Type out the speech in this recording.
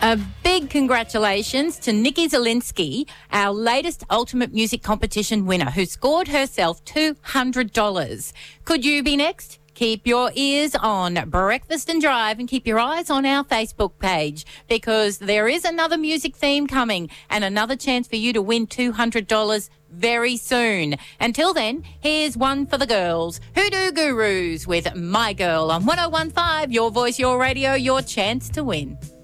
A big congratulations to Nikki Zielinski, our latest Ultimate Music Competition winner, who scored herself $200. Could you be next? Keep your ears on Breakfast and Drive and keep your eyes on our Facebook page, because there is another music theme coming and another chance for you to win $200 very soon. Until then, here's one for the girls. Hoodoo Gurus with My Girl on 101.5, Your Voice, Your Radio, your chance to win.